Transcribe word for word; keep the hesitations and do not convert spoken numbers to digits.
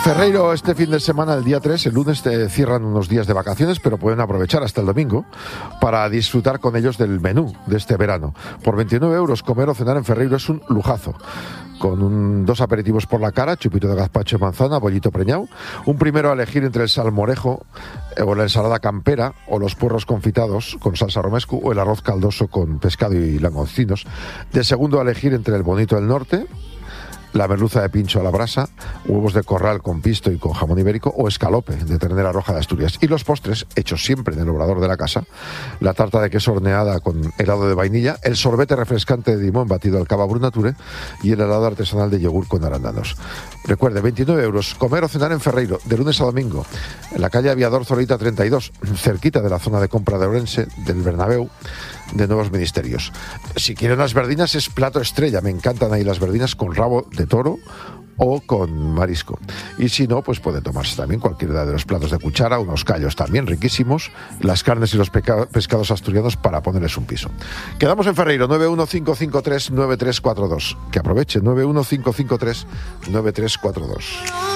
Ferreiro este fin de semana, el día tres, el lunes, te cierran unos días de vacaciones, pero pueden aprovechar hasta el domingo para disfrutar con ellos del menú de este verano. Por veintinueve euros comer o cenar en Ferreiro es un lujazo. Con un, dos aperitivos por la cara, chupito de gazpacho de manzana, bollito preñado, un primero a elegir entre el salmorejo o la ensalada campera o los puerros confitados con salsa romesco o el arroz caldoso con pescado y langostinos, de segundo a elegir entre el bonito del norte, la merluza de pincho a la brasa, huevos de corral con pisto y con jamón ibérico o escalope de ternera roja de Asturias. Y los postres, hechos siempre en el obrador de la casa, la tarta de queso horneada con helado de vainilla, el sorbete refrescante de limón batido al cava Brunature y el helado artesanal de yogur con arándanos. Recuerde, veintinueve euros, comer o cenar en Ferreiro, de lunes a domingo, en la calle Aviador Zorita treinta y dos, cerquita de la zona de compra de Orense, del Bernabéu, de Nuevos Ministerios. Si quieren las verdinas, es plato estrella. Me encantan ahí las verdinas con rabo de toro o con marisco. Y si no, pues puede tomarse también cualquiera de los platos de cuchara, unos callos también riquísimos, las carnes y los peca- pescados asturianos para ponerles un piso. Quedamos en Ferreiro, nueve uno cinco cinco tres nueve tres cuatro dos. Que aproveche, nueve uno cinco cinco tres nueve tres cuatro dos.